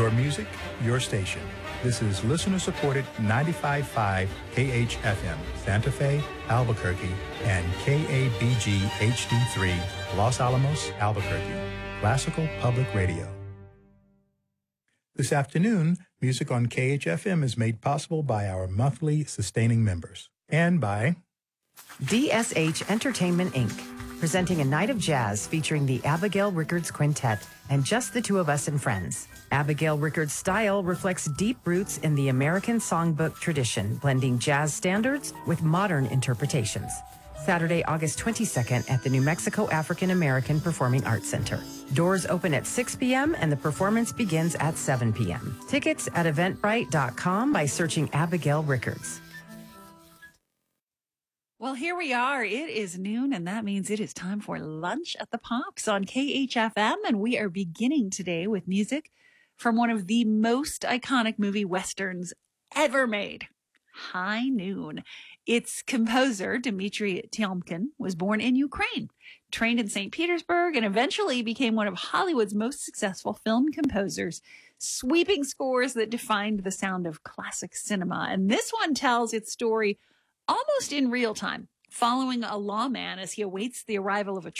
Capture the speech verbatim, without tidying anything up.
Your music, your station. This is listener-supported ninety-five point five K H F M, Santa Fe, Albuquerque, and K A B G H D three, Los Alamos, Albuquerque. Classical Public Radio. This afternoon, music on K H F M is made possible by our monthly sustaining members and by D S H Entertainment, Incorporated, presenting a night of jazz featuring the Abigail Rickards Quintet and Just the Two of Us and Friends. Abigail Rickards' style reflects deep roots in the American songbook tradition, blending jazz standards with modern interpretations. Saturday, August twenty-second at the New Mexico African American Performing Arts Center. Doors open at six p.m. and the performance begins at seven p.m. Tickets at eventbrite dot com by searching Abigail Rickards. Well, here we are. It is noon, and that means it is time for Lunch at the Pops on K H F M, and we are beginning today with music from one of the most iconic movie westerns ever made, High Noon. Its composer, Dmitry Tiomkin, was born in Ukraine, trained in Saint Petersburg, and eventually became one of Hollywood's most successful film composers, sweeping scores that defined the sound of classic cinema. And this one tells its story almost in real time, following a lawman as he awaits the arrival of a